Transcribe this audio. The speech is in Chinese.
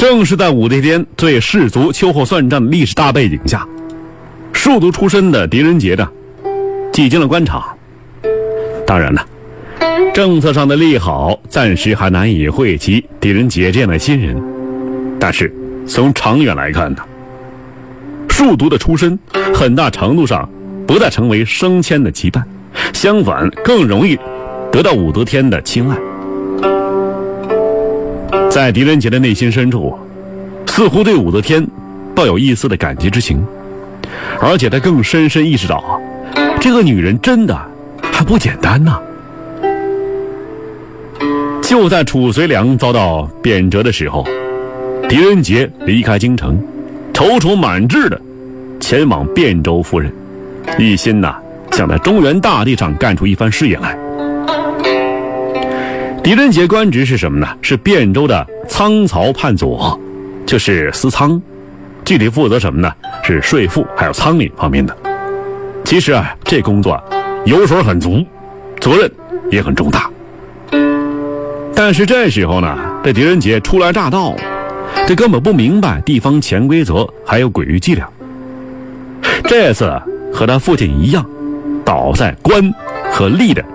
正是在武则天对士族秋后算账的历史大背景下，庶族出身的狄仁杰呢，几经了官场。当然了，政策上的利好暂时还难以惠及狄仁杰这样的新人，但是从长远来看呢，庶族的出身很大程度上不再成为升迁的羁绊，相反更容易得到武则天的青睐。在狄仁杰的内心深处，似乎对武则天抱有一丝的感激之情，而且他更深深意识到，这个女人真的还不简单呢。就在褚遂良遭到贬谪的时候，狄仁杰离开京城，踌躇满志的前往汴州赴任，一心想在中原大地上干出一番事业来。狄仁杰官职是什么呢？是汴州的仓曹判佐，就是司仓，具体负责什么呢？是税赋还有仓廪方面的。其实这工作油水很足，责任也很重大。但是这时候呢，这狄仁杰初来乍到，这根本不明白地方潜规则还有诡异伎俩。这次和他父亲一样，倒在官和吏的